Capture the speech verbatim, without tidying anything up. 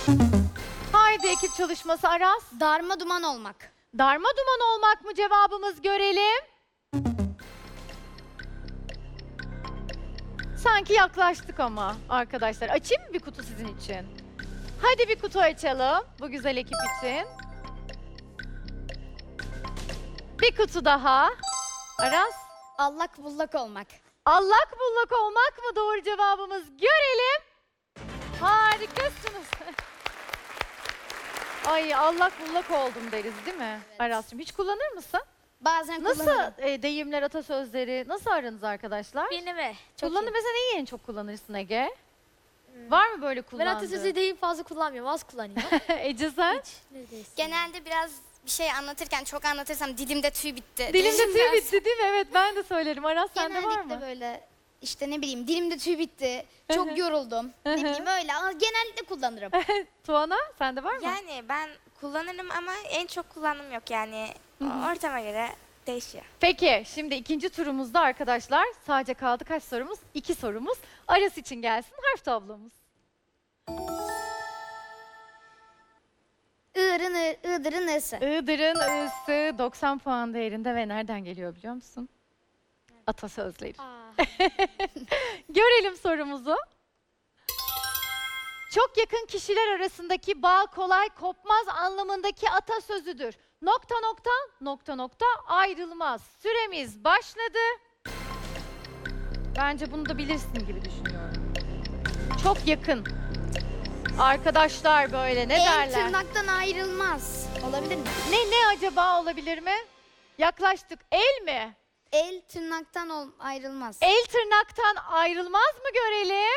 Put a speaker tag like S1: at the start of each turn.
S1: Haydi ekip çalışması Aras.
S2: Darma duman olmak.
S1: Darma duman olmak mı cevabımız, görelim. Sanki yaklaştık ama arkadaşlar. Açayım mı bir kutu sizin için? Hadi bir kutu açalım bu güzel ekip için. Bir kutu daha. Aras.
S2: Allak bullak olmak.
S1: Allak bullak olmak mı doğru cevabımız? Görelim. Harikasınız. Ay allak bullak oldum deriz değil mi?
S2: Evet.
S1: Aras'cığım hiç kullanır mısın?
S2: Bazen
S1: Nasıl
S2: kullanırım.
S1: e, deyimler, atasözleri, nasıl aranız arkadaşlar?
S3: Benim ve. Çok
S1: Kullanır
S3: iyi.
S1: mesela neyi en çok kullanırsın Ege? Var mı böyle
S3: Ben
S1: kullandığın?
S3: atasözü değil fazla kullanmıyorum. Az kullanıyorum.
S1: Ece sen?
S3: Hiç neredeyse.
S4: Genelde biraz bir şey anlatırken çok anlatırsam dilimde tüy bitti.
S1: Dilimde tüy
S4: Biraz-
S1: bitti değil mi? Evet ben de söylerim. Aras sende var
S2: Genellikle
S1: mı?
S2: böyle işte ne bileyim dilimde tüy bitti. Çok yoruldum. ne bileyim öyle ama genellikle kullanırım.
S1: Tuana sende var mı?
S5: Yani ben kullanırım ama en çok kullanım yok yani. Ortama göre değişiyor.
S1: Peki şimdi ikinci turumuzda arkadaşlar sadece kaldı kaç sorumuz? İki sorumuz. Aras için gelsin harf tablomuz.
S2: Iğır'ın ı, Iğdır'ın ısı.
S1: Iğdır'ın ısı doksan puan değerinde ve nereden geliyor biliyor musun? Atasözleri.
S3: Aa,
S1: Görelim sorumuzu. Çok yakın kişiler arasındaki bağ kolay kopmaz anlamındaki atasözüdür. Nokta nokta nokta nokta ayrılmaz. Süremiz başladı. Bence bunu da bilirsin gibi düşünüyorum. Çok yakın. Arkadaşlar böyle ne
S2: El
S1: derler?
S2: tırnaktan ayrılmaz. Olabilir mi?
S1: Ne ne acaba olabilir mi? Yaklaştık. El mi?
S2: El tırnaktan ol- ayrılmaz.
S1: El tırnaktan ayrılmaz mı görelim?